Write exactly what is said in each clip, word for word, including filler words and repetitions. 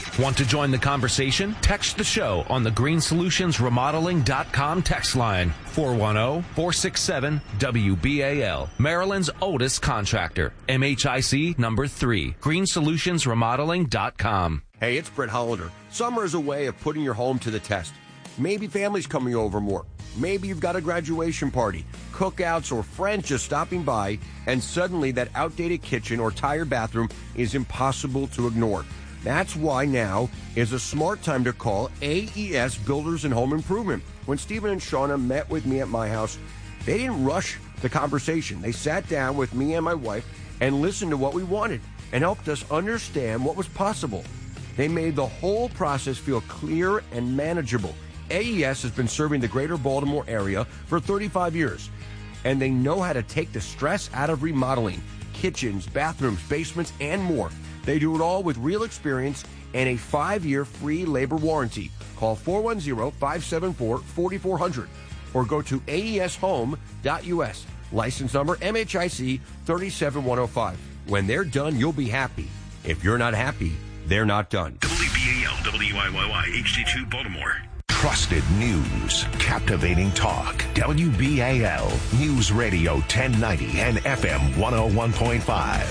Want to join the conversation? Text the show on the green solutions remodeling dot com text line, four one zero, four six seven, W B A L. Maryland's oldest contractor, M H I C number three, green solutions remodeling dot com. Hey, it's Brett Hollander. Summer is a way of putting your home to the test. Maybe family's coming over more. Maybe you've got a graduation party, cookouts, or friends just stopping by, and suddenly that outdated kitchen or tired bathroom is impossible to ignore. That's why now is a smart time to call A E S Builders and Home Improvement. When Stephen and Shauna met with me at my house, they didn't rush the conversation. They sat down with me and my wife and listened to what we wanted and helped us understand what was possible. They made the whole process feel clear and manageable. A E S has been serving the greater Baltimore area for thirty-five years, and they know how to take the stress out of remodeling kitchens, bathrooms, basements, and more. They do it all with real experience and a five-year free labor warranty. Call four one zero, five seven four, four four zero zero or go to A E S home dot U S. License number M H I C three seven one zero five. When they're done, you'll be happy. If you're not happy, they're not done. W B A L, W I Y Y, H D two, Baltimore. Trusted news, captivating talk. W B A L News Radio ten ninety and F M one oh one point five.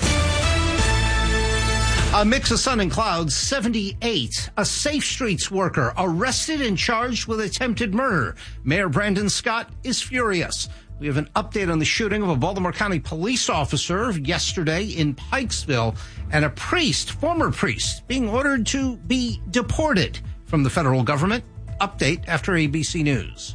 A mix of sun and clouds, seventy-eight. A Safe Streets worker arrested and charged with attempted murder. Mayor Brandon Scott is furious. We have an update on the shooting of a Baltimore County police officer yesterday in Pikesville, and a priest, former priest, being ordered to be deported from the federal government. Update after A B C News.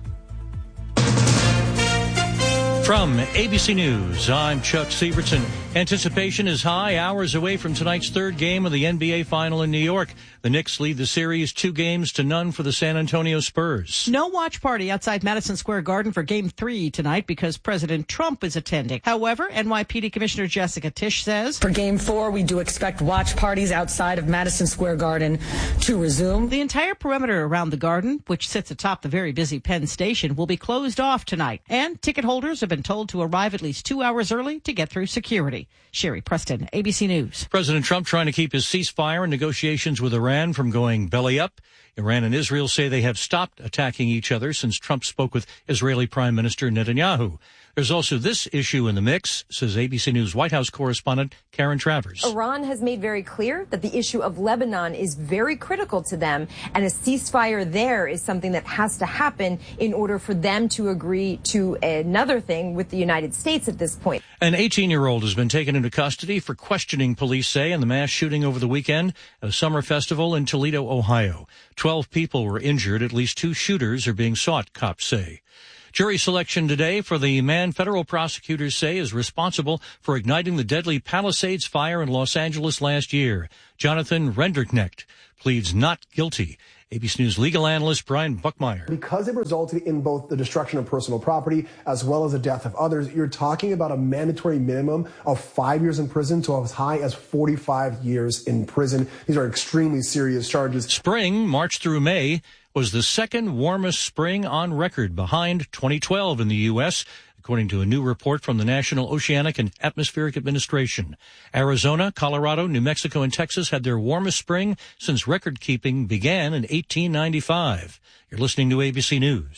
From A B C News, I'm Chuck Sievertson. Anticipation is high, hours away from tonight's third game of the N B A Final in New York. The Knicks lead the series two games to none for the San Antonio Spurs. No watch party outside Madison Square Garden for Game three tonight because President Trump is attending. However, N Y P D Commissioner Jessica Tisch says, for Game four, we do expect watch parties outside of Madison Square Garden to resume. The entire perimeter around the Garden, which sits atop the very busy Penn Station, will be closed off tonight. And ticket holders have been told to arrive at least two hours early to get through security. Sherry Preston, A B C News. President Trump trying to keep his ceasefire and negotiations with Iran from going belly up. Iran and Israel say they have stopped attacking each other since Trump spoke with Israeli Prime Minister Netanyahu. There's also this issue in the mix, says A B C News White House correspondent Karen Travers. Iran has made very clear that the issue of Lebanon is very critical to them, and a ceasefire there is something that has to happen in order for them to agree to another thing with the United States at this point. An eighteen-year-old has been taken into custody for questioning, police say, in the mass shooting over the weekend at a summer festival in Toledo, Ohio. Twelve people were injured. At least two shooters are being sought, cops say. Jury selection today for the man federal prosecutors say is responsible for igniting the deadly Palisades fire in Los Angeles last year. Jonathan Renderknecht pleads not guilty. A B C News legal analyst Brian Buckmeyer. Because it resulted in both the destruction of personal property as well as the death of others, you're talking about a mandatory minimum of five years in prison to as high as forty-five years in prison. These are extremely serious charges. Spring, March through May, was the second warmest spring on record, behind twenty twelve in the U S, according to a new report from the National Oceanic and Atmospheric Administration. Arizona, Colorado, New Mexico, and Texas had their warmest spring since record-keeping began in eighteen ninety-five. You're listening to A B C News.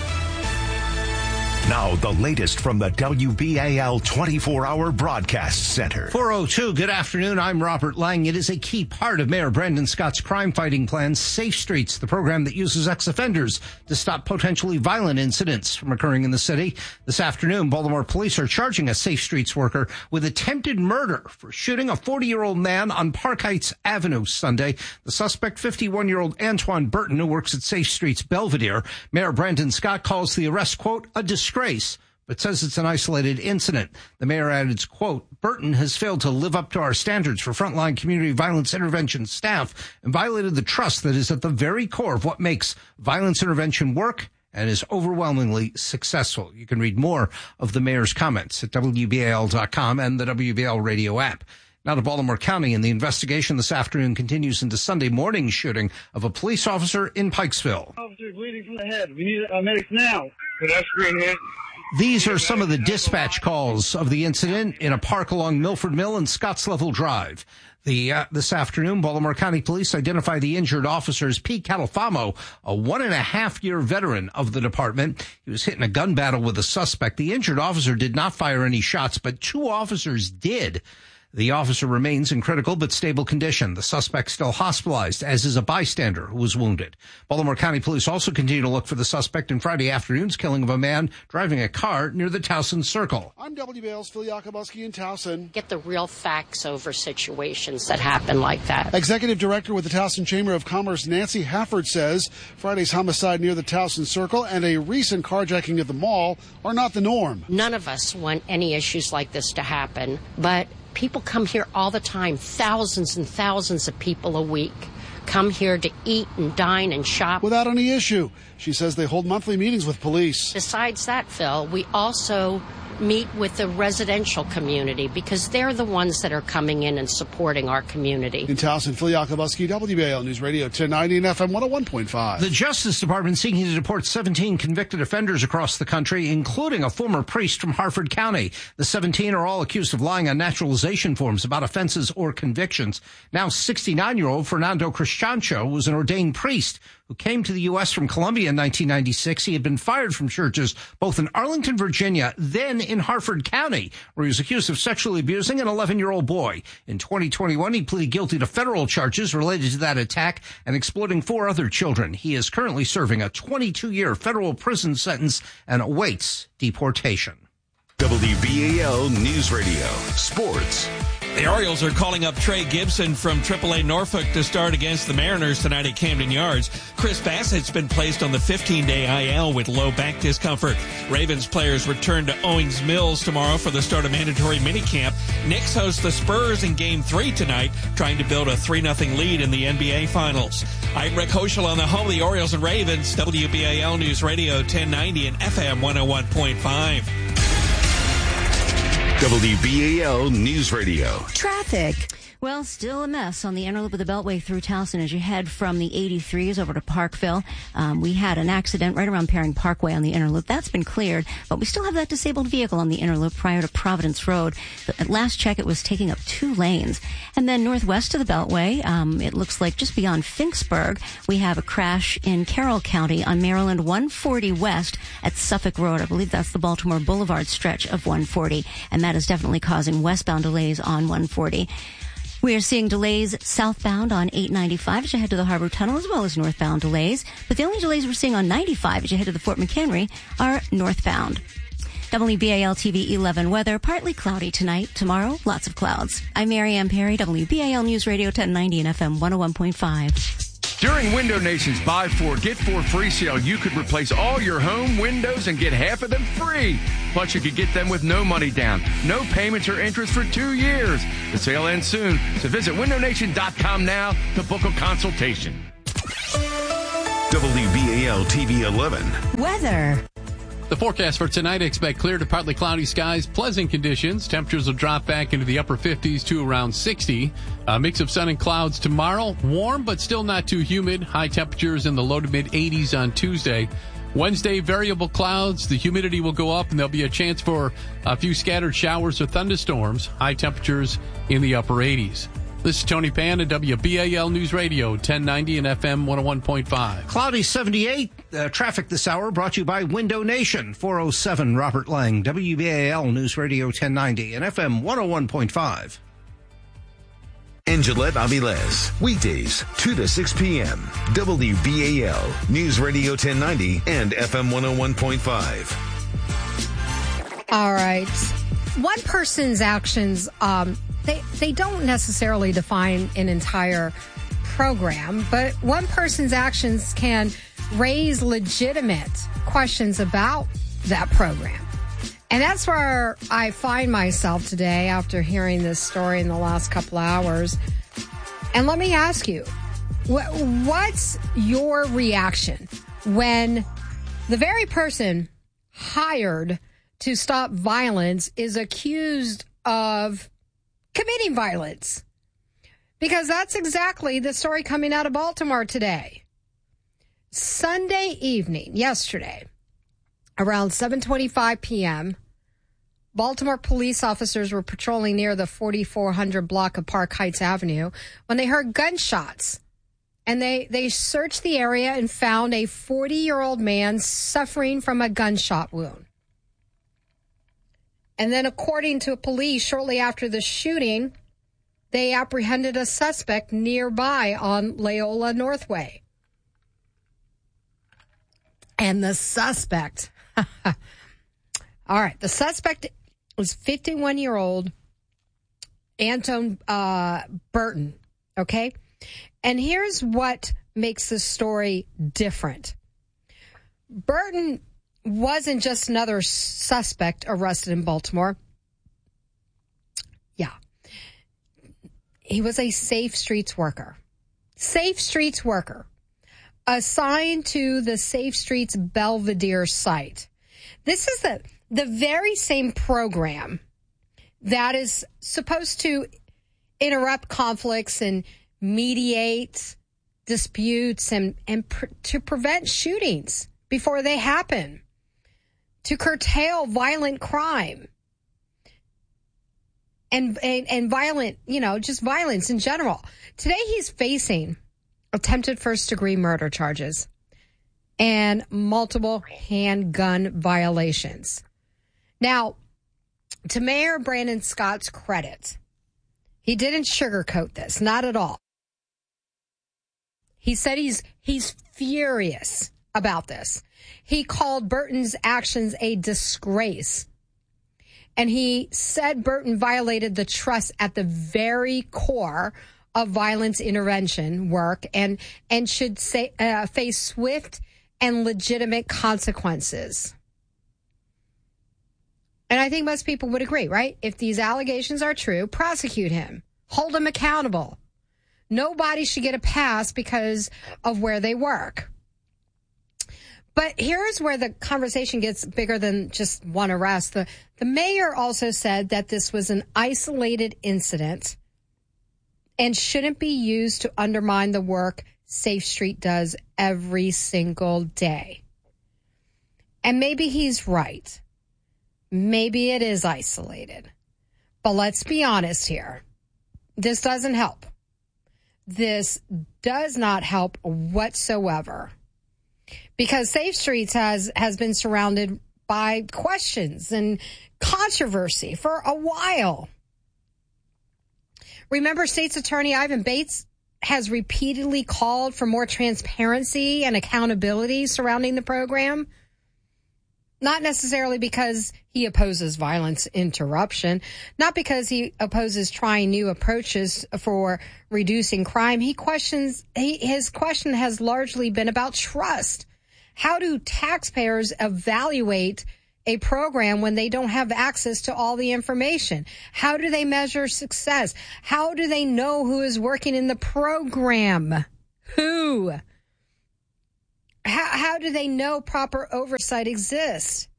Now, the latest from the W B A L twenty-four hour Broadcast Center. four oh two, good afternoon. I'm Robert Lang. It is a key part of Mayor Brandon Scott's crime-fighting plan, Safe Streets, the program that uses ex-offenders to stop potentially violent incidents from occurring in the city. This afternoon, Baltimore police are charging a Safe Streets worker with attempted murder for shooting a forty-year-old man on Park Heights Avenue Sunday. The suspect, fifty-one-year-old Antoine Burton, who works at Safe Streets Belvedere. Mayor Brandon Scott calls the arrest, quote, a disgrace. But says it's an isolated incident. The mayor added, quote, Burton has failed to live up to our standards for frontline community violence intervention staff and violated the trust that is at the very core of what makes violence intervention work and is overwhelmingly successful. You can read more of the mayor's comments at W B A L dot com and the W B A L radio app. Now to Baltimore County, and the investigation this afternoon continues into Sunday morning's shooting of a police officer in Pikesville. Officer bleeding from the head. We need a medic now. Pedestrian hit. These are some of the dispatch calls of the incident in a park along Milford Mill and Scottslevel Drive. The, uh, this afternoon, Baltimore County Police identify the injured officer as Pete Catalfamo, a one and a half year veteran of the department. He was hit in a gun battle with a suspect. The injured officer did not fire any shots, but two officers did. The officer remains in critical but stable condition. The suspect still hospitalized, as is a bystander who was wounded. Baltimore County Police also continue to look for the suspect in Friday afternoon's killing of a man driving a car near the Towson Circle. I'm W B A's Phil Yakubuski in Towson. Get the real facts over situations that happen like that. Executive Director with the Towson Chamber of Commerce, Nancy Hafford, says Friday's homicide near the Towson Circle and a recent carjacking at the mall are not the norm. None of us want any issues like this to happen, but people come here all the time, thousands and thousands of people a week come here to eat and dine and shop. Without any issue. She says they hold monthly meetings with police. Besides that, Phil, we also meet with the residential community because they're the ones that are coming in and supporting our community. In Towson, Phil Yakubuski, W B A L News Radio ten ninety and F M one oh one point five. The Justice Department seeking to deport seventeen convicted offenders across the country, including a former priest from Harford County. The seventeen are all accused of lying on naturalization forms about offenses or convictions. Now sixty-nine-year-old Fernando Cristancho was an ordained priest who came to the U S from Colombia in nineteen ninety-six. He had been fired from churches both in Arlington, Virginia, then in Harford County, where he was accused of sexually abusing an eleven-year-old boy. In twenty twenty-one, he pleaded guilty to federal charges related to that attack and exploiting four other children. He is currently serving a twenty-two-year federal prison sentence and awaits deportation. W B A L News Radio Sports. The Orioles are calling up Trey Gibson from triple A Norfolk to start against the Mariners tonight at Camden Yards. Chris Bassett's been placed on the fifteen-day I L with low back discomfort. Ravens players return to Owings Mills tomorrow for the start of mandatory minicamp. Knicks host the Spurs in Game three tonight, trying to build a three nothing lead in the N B A Finals. I'm Rick Hoschel on the home of the Orioles and Ravens, W B A L News Radio ten ninety and F M one oh one point five. W B A L News Radio. Traffic. Well, still a mess on the inner loop of the Beltway through Towson as you head from the eighty-threes over to Parkville. Um, we had an accident right around Perring Parkway on the inner loop. That's been cleared, but we still have that disabled vehicle on the inner loop prior to Providence Road. At last check, it was taking up two lanes. And then northwest of the Beltway, um, it looks like just beyond Finksburg, we have a crash in Carroll County on Maryland one forty West at Suffolk Road. I believe that's the Baltimore Boulevard stretch of one forty, and that is definitely causing westbound delays on one forty. We are seeing delays southbound on eight ninety-five as you head to the Harbor Tunnel, as well as northbound delays. But the only delays we're seeing on ninety-five as you head to the Fort McHenry are northbound. W B A L T V eleven weather, partly cloudy tonight. Tomorrow, lots of clouds. I'm Mary Ann Perry, W B A L News Radio ten ninety and F M one oh one point five. During Window Nation's Buy Four, Get Four free sale, you could replace all your home windows and get half of them free. Plus, you could get them with no money down, no payments or interest for two years. The sale ends soon, so visit window nation dot com now to book a consultation. W B A L T V eleven. Weather. The forecast for tonight, expect clear to partly cloudy skies, pleasant conditions. Temperatures will drop back into the upper fifties to around sixty. A mix of sun and clouds tomorrow. Warm, but still not too humid. High temperatures in the low to mid eighties on Tuesday. Wednesday, variable clouds. The humidity will go up, and there'll be a chance for a few scattered showers or thunderstorms. High temperatures in the upper eighties. This is Tony Pan at W B A L News Radio, ten ninety and F M one oh one point five. Cloudy seventy-eight. Uh, traffic this hour brought to you by Window Nation. four oh seven Robert Lang, W B A L News Radio ten ninety and F M one oh one point five. And Gillette Avilés, weekdays, two to six p.m. W B A L News Radio ten ninety and F M one oh one point five. All right. One person's actions, um, they they don't necessarily define an entire program, but one person's actions can raise legitimate questions about that program. And that's where I find myself today after hearing this story in the last couple hours. And let me ask you, wh- what's your reaction when the very person hired to stop violence is accused of committing violence? Because that's exactly the story coming out of Baltimore today. Sunday evening, yesterday, around seven twenty-five p.m., Baltimore police officers were patrolling near the forty-four hundred block of Park Heights Avenue when they heard gunshots. And they, they searched the area and found a forty-year-old man suffering from a gunshot wound. And then, according to police, shortly after the shooting, they apprehended a suspect nearby on Loyola Northway. And the suspect, all right, the suspect was fifty-one-year-old Anton uh, Burton, okay? And here's what makes this story different. Burton wasn't just another suspect arrested in Baltimore. Yeah. He was a Safe Streets worker. Safe Streets worker assigned to the Safe Streets Belvedere site. This is the, the very same program that is supposed to interrupt conflicts and mediate disputes and, and pr- to prevent shootings before they happen, to curtail violent crime and, and, and violent, you know, just violence in general. Today he's facing attempted first-degree murder charges and multiple handgun violations. Now, to Mayor Brandon Scott's credit, he didn't sugarcoat this, not at all. He said he's he's furious about this. He called Burton's actions a disgrace. And he said Burton violated the trust at the very core of violence intervention work and, and should say, uh, face swift and legitimate consequences. And I think most people would agree, right? If these allegations are true, prosecute him. Hold him accountable. Nobody should get a pass because of where they work. But here's where the conversation gets bigger than just one arrest. The, the mayor also said that this was an isolated incident and shouldn't be used to undermine the work Safe Street does every single day. And maybe he's right. Maybe it is isolated. But let's be honest here. This doesn't help. This does not help whatsoever. Because Safe Streets has, has been surrounded by questions and controversy for a while. Remember, State's Attorney Ivan Bates has repeatedly called for more transparency and accountability surrounding the program. Not necessarily because he opposes violence interruption, not because he opposes trying new approaches for reducing crime. He questions, he, his question has largely been about trust. How do taxpayers evaluate a program when they don't have access to all the information? How do they measure success? How do they know who is working in the program? Who? How, how do they know proper oversight exists?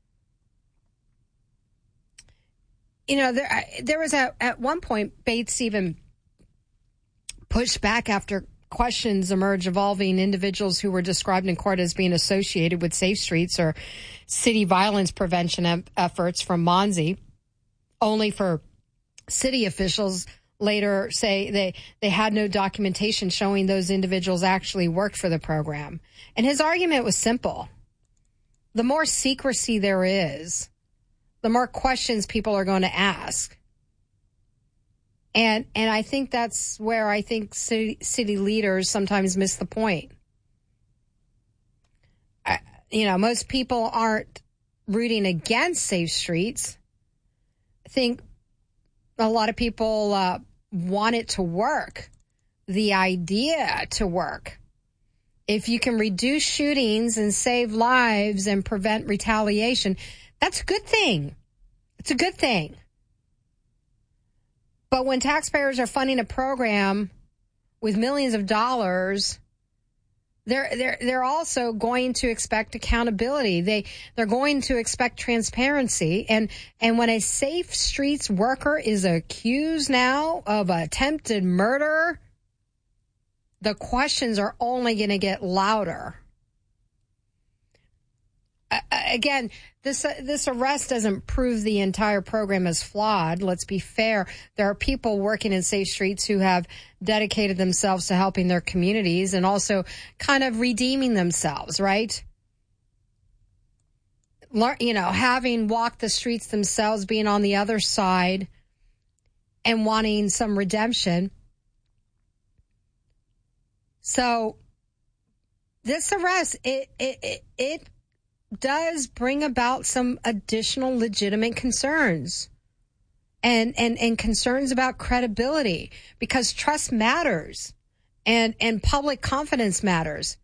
You know, there, there was a, at one point, Bates even pushed back after questions emerged involving individuals who were described in court as being associated with Safe Streets or city violence prevention efforts from Monzi, only for city officials later say they, they had no documentation showing those individuals actually worked for the program. And his argument was simple. The more secrecy there is, the more questions people are going to ask. And and I think that's where I think city, city leaders sometimes miss the point. I, you know, most people aren't rooting against Safe Streets. I think a lot of people uh, want it to work, the idea to work. If you can reduce shootings and save lives and prevent retaliation, that's a good thing. It's a good thing. But when taxpayers are funding a program with millions of dollars, they're they're they're also going to expect accountability. They they're going to expect transparency. And and when a Safe Streets worker is accused now of attempted murder, the questions are only going to get louder. Uh, again, this uh, this arrest doesn't prove the entire program is flawed. Let's be fair. There are people working in Safe Streets who have dedicated themselves to helping their communities and also kind of redeeming themselves, right? You know, having walked the streets themselves, being on the other side and wanting some redemption. So this arrest, it, it, it, it does bring about some additional legitimate concerns and, and, and concerns about credibility, because trust matters and, and public confidence matters.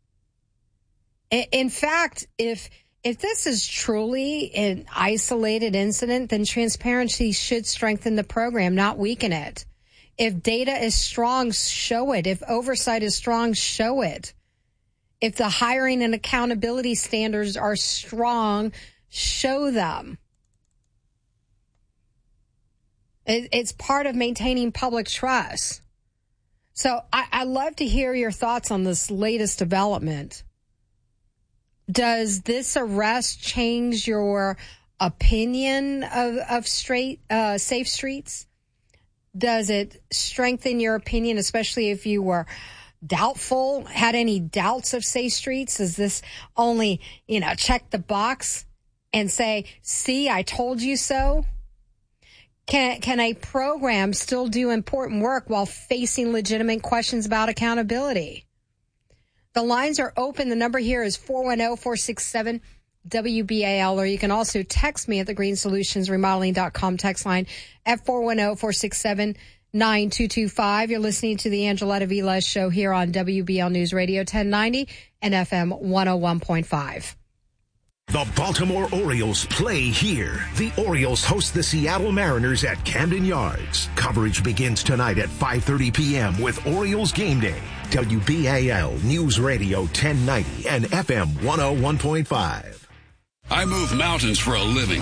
In fact, if, if this is truly an isolated incident, then transparency should strengthen the program, not weaken it. If data is strong, show it. If oversight is strong, show it. If the hiring and accountability standards are strong, show them. It's part of maintaining public trust. So I, I'd love to hear your thoughts on this latest development. Does this arrest change your opinion of, of straight, uh, Safe Streets? Does it strengthen your opinion, especially if you were doubtful, had any doubts of Safe Streets? Does this only, you know, check the box and say, see, I told you so? Can, can a program still do important work while facing legitimate questions about accountability? The lines are open. The number here is four one zero, four six seven, W B A L, or you can also text me at the green solutions remodeling dot com text line at four one zero, four six seven, nine two two five. You're listening to the Angeletta Vilez Show here on W B L News Radio ten ninety and F M one oh one point five. The Baltimore Orioles play here. The Orioles host the Seattle Mariners at Camden Yards. Coverage begins tonight at five thirty p.m. with Orioles Game Day. W B A L News Radio ten ninety and F M one oh one point five. I move mountains for a living.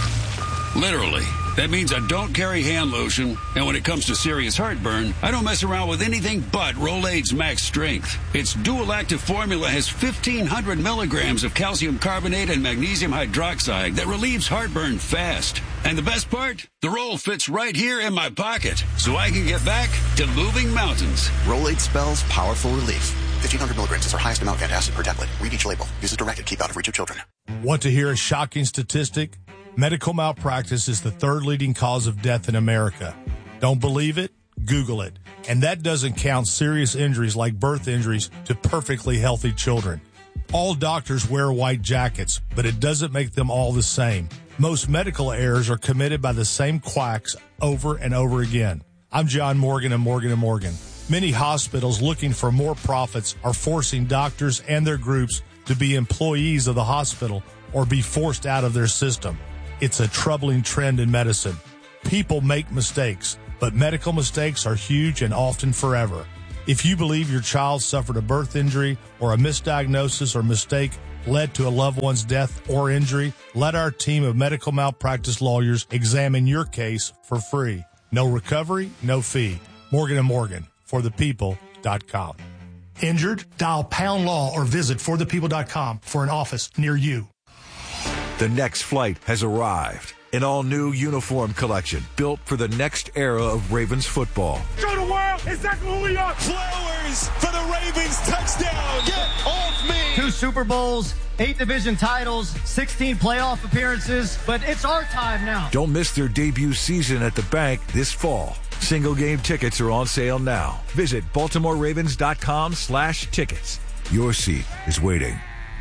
Literally. That means I don't carry hand lotion, and when it comes to serious heartburn, I don't mess around with anything but Rolaids Max Strength. Its dual-active formula has fifteen hundred milligrams of calcium carbonate and magnesium hydroxide that relieves heartburn fast. And the best part? The roll fits right here in my pocket, so I can get back to moving mountains. Rolaids spells powerful relief. fifteen hundred milligrams is our highest amount of antacid per tablet. Read each label. Use as directed. Keep out of reach of children. Want to hear a shocking statistic? Medical malpractice is the third leading cause of death in America. Don't believe it? Google it. And that doesn't count serious injuries like birth injuries to perfectly healthy children. All doctors wear white jackets, but it doesn't make them all the same. Most medical errors are committed by the same quacks over and over again. I'm John Morgan of Morgan and Morgan. Many hospitals looking for more profits are forcing doctors and their groups to be employees of the hospital or be forced out of their system. It's a troubling trend in medicine. People make mistakes, but medical mistakes are huge and often forever. If you believe your child suffered a birth injury or a misdiagnosis or mistake led to a loved one's death or injury, let our team of medical malpractice lawyers examine your case for free. No recovery, no fee. Morgan and Morgan, for the people dot com. Injured? Dial pound law or visit for the people dot com for an office near you. The next flight has arrived. An all-new uniform collection built for the next era of Ravens football. Show the world exactly who we are. Flowers for the Ravens touchdown. Get off me. Two Super Bowls, eight division titles, sixteen playoff appearances, but it's our time now. Don't miss their debut season at the bank this fall. Single game tickets are on sale now. Visit baltimore ravens dot com slash tickets. Your seat is waiting.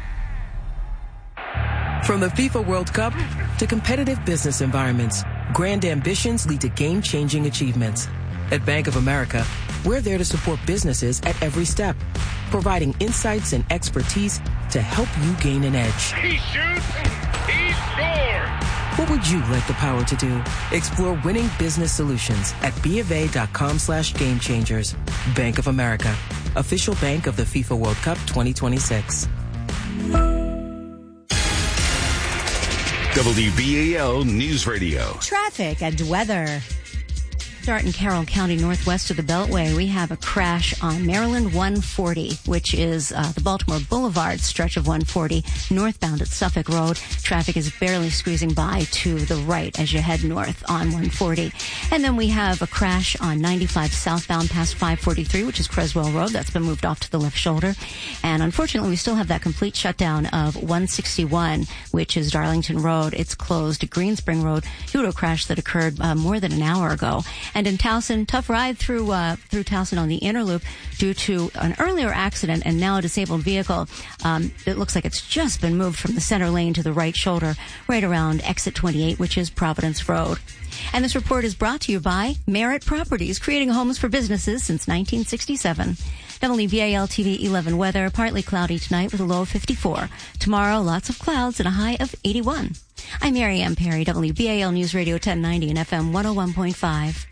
From the FIFA World Cup to competitive business environments, grand ambitions lead to game-changing achievements. At Bank of America, we're there to support businesses at every step, providing insights and expertise to help you gain an edge. He shoots, he scores. What would you like the power to do? Explore winning business solutions at BofA.com slash game changers. Bank of America, official bank of the FIFA World Cup twenty twenty-six. W B A L News Radio. Traffic and weather. Start in Carroll County, northwest of the Beltway. We have a crash on Maryland one forty, which is uh, the Baltimore Boulevard stretch of one forty, northbound at Suffolk Road. Traffic is barely squeezing by to the right as you head north on one forty. And then we have a crash on ninety-five southbound past five forty-three, which is Creswell Road. That's been moved off to the left shoulder. And unfortunately, we still have that complete shutdown of one sixty-one, which is Darlington Road. It's closed to Greenspring Road due to a crash that occurred uh, more than an hour ago. And in Towson, tough ride through uh, through Towson on the inner loop due to an earlier accident and now a disabled vehicle. Um, it looks like it's just been moved from the center lane to the right shoulder, right around exit twenty-eight, which is Providence Road. And this report is brought to you by Merritt Properties, creating homes for businesses since nineteen sixty-seven. W B A L T V eleven weather, partly cloudy tonight with a low of fifty-four. Tomorrow, lots of clouds and a high of eighty-one. I'm Mary Ann Perry, W B A L News Radio ten ninety and F M one oh one point five.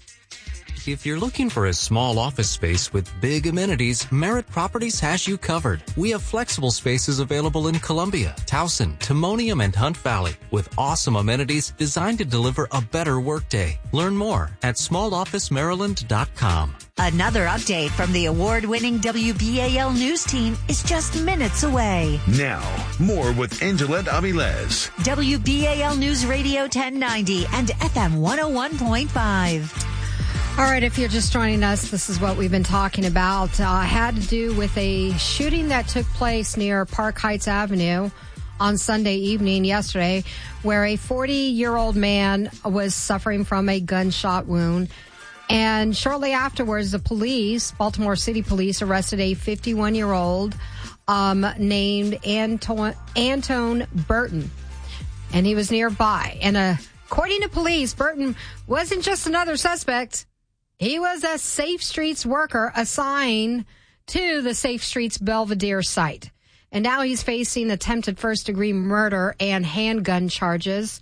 If you're looking for a small office space with big amenities, Merritt Properties has you covered. We have flexible spaces available in Columbia, Towson, Timonium, and Hunt Valley with awesome amenities designed to deliver a better workday. Learn more at small office maryland dot com. Another update from the award-winning W B A L News team is just minutes away. Now, more with Angelette Avilés. W B A L News Radio ten ninety and F M one oh one point five. All right, if you're just joining us, this is what we've been talking about. Uh, had to do with a shooting that took place near Park Heights Avenue on Sunday evening yesterday, where a forty-year-old man was suffering from a gunshot wound. And shortly afterwards, the police, Baltimore City Police, arrested a fifty-one-year-old um, named Anton, Antone Burton. And he was nearby. And uh, according to police, Burton wasn't just another suspect. He was a Safe Streets worker assigned to the Safe Streets Belvedere site. And now he's facing attempted first-degree murder and handgun charges.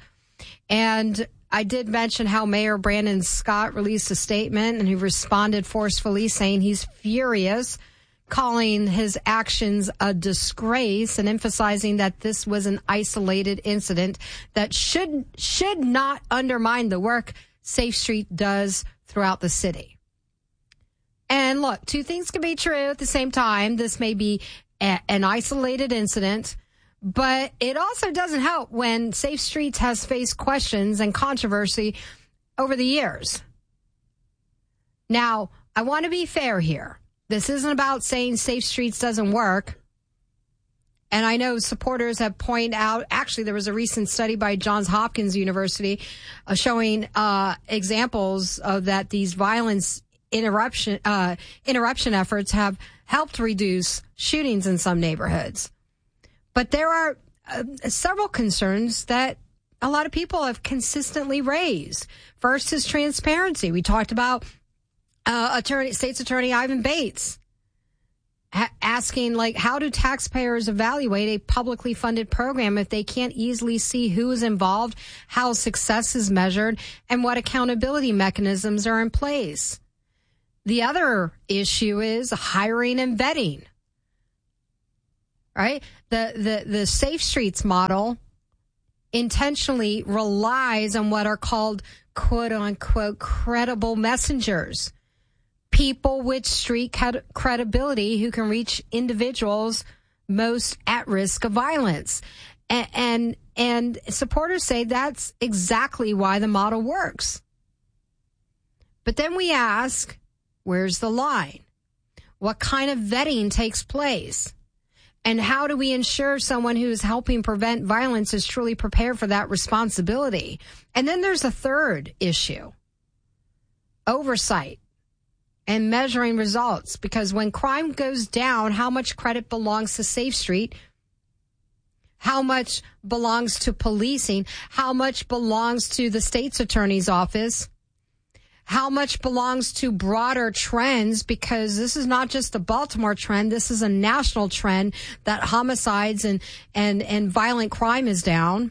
And I did mention how Mayor Brandon Scott released a statement, and he responded forcefully, saying he's furious, calling his actions a disgrace, and emphasizing that this was an isolated incident that should should not undermine the work Safe Street does throughout the city. And look, two things can be true at the same time. This may be a, an isolated incident, but it also doesn't help when Safe Streets has faced questions and controversy over the years. Now, I want to be fair here. This isn't about saying Safe Streets doesn't work. And I know supporters have pointed out, actually, there was a recent study by Johns Hopkins University uh, showing uh, examples of that these violence interruption uh, interruption efforts have helped reduce shootings in some neighborhoods. But there are uh, several concerns that a lot of people have consistently raised. First is transparency. We talked about uh, Attorney, State's Attorney Ivan Bates asking, like, how do taxpayers evaluate a publicly funded program if they can't easily see who is involved, how success is measured, and what accountability mechanisms are in place? The other issue is hiring and vetting, right? The, the, the Safe Streets model intentionally relies on what are called quote unquote credible messengers. People with street credibility who can reach individuals most at risk of violence. And, and, and supporters say that's exactly why the model works. But then we ask, where's the line? What kind of vetting takes place? And how do we ensure someone who is helping prevent violence is truly prepared for that responsibility? And then there's a third issue. Oversight and measuring results, because when crime goes down, how much credit belongs to Safe Street? How much belongs to policing? How much belongs to the state's attorney's office? How much belongs to broader trends? Because this is not just a Baltimore trend. This is a national trend that homicides and, and, and violent crime is down.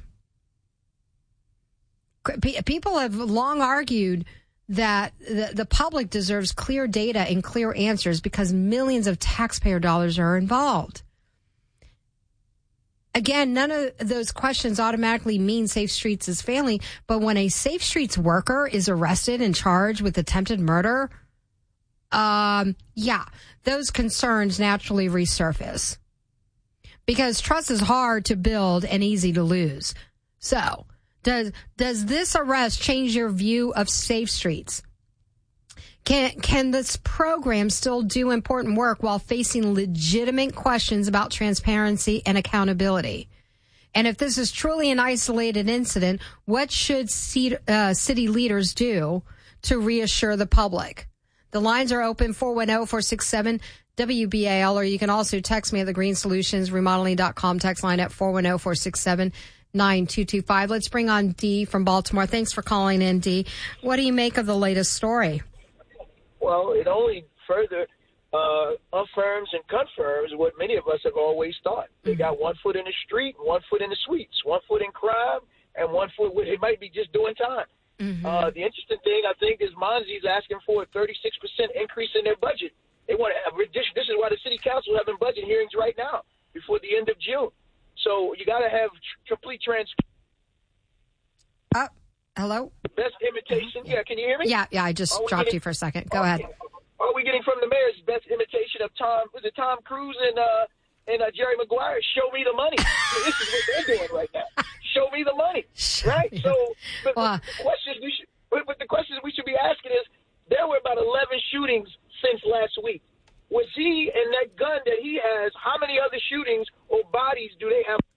People have long argued that the, the public deserves clear data and clear answers because millions of taxpayer dollars are involved. Again, none of those questions automatically mean Safe Streets is failing, but when a Safe Streets worker is arrested and charged with attempted murder, um, yeah, those concerns naturally resurface. Because trust is hard to build and easy to lose. So, does does this arrest change your view of Safe Streets? Can can this program still do important work while facing legitimate questions about transparency and accountability? And if this is truly an isolated incident, what should c- uh, city leaders do to reassure the public? The lines are open, four one zero, four six seven, W B A L, or you can also text me at the green solutions remodeling dot com text line at four one zero, four six seven, nine two two five. Let's bring on Dee from Baltimore. Thanks for calling in, Dee. What do you make of the latest story? Well, it only further uh, affirms and confirms what many of us have always thought. They got one foot in the street, one foot in the suites, one foot in crime, and one foot with it might be just doing time. Mm-hmm. Uh, the interesting thing, I think, is Monzi's asking for a thirty-six percent increase in their budget. They want to have, this is why the city council is having budget hearings right now before the end of June. So you got to have tr- complete transparency. Uh, hello? Best imitation. Yeah, can you hear me? Yeah, yeah, I just dropped getting, you for a second. Go ahead. Are we getting from the mayor's best imitation of Tom, was it Tom Cruise and, uh, and uh, Jerry Maguire? Show me the money. This is what they're doing right now. Show me the money. Right? So but, well, the questions we should, but, but the questions we should be asking is, there were about eleven shootings since last week. Was he and that gun that he has, how many other shootings or bodies do they have?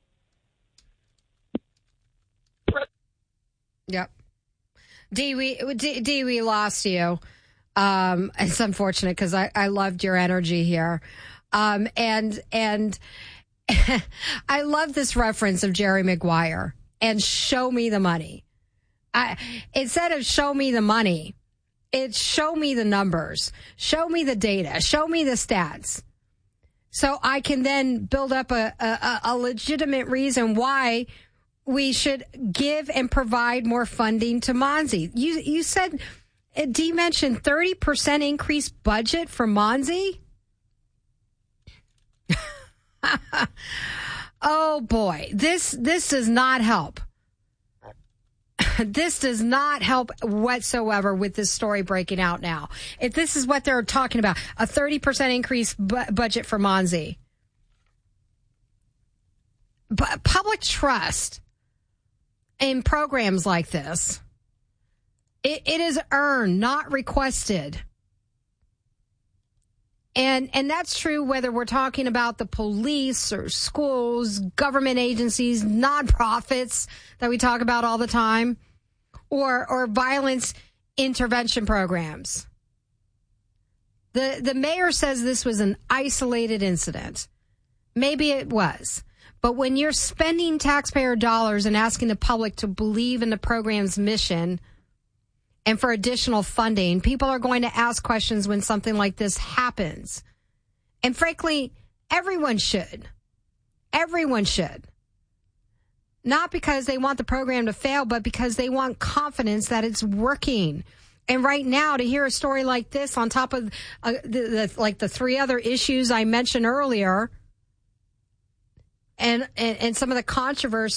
Yep. Dee, we, D, D, we lost you. Um, it's unfortunate because I, I loved your energy here. Um, and, and I love this reference of Jerry Maguire and show me the money. I, instead of show me the money, it's show me the numbers, show me the data, show me the stats. So I can then build up a, a, a legitimate reason why we should give and provide more funding to Monzi. You, you said, Dee mentioned thirty percent increased budget for Monzi. Oh boy, this, this does not help. This does not help whatsoever with this story breaking out now. If this is what they're talking about, a thirty percent increase bu- budget for Monzi. But public trust in programs like this, it, it is earned, not requested. And and that's true whether we're talking about the police or schools, government agencies, nonprofits that we talk about all the time, or or violence intervention programs. The the mayor says this was an isolated incident. Maybe it was. But when you're spending taxpayer dollars and asking the public to believe in the program's mission and for additional funding, people are going to ask questions when something like this happens. And frankly, everyone should. Everyone should. Not because they want the program to fail, but because they want confidence that it's working. And right now, to hear a story like this on top of uh, the, the, like the three other issues I mentioned earlier, and, and, and some of the controversy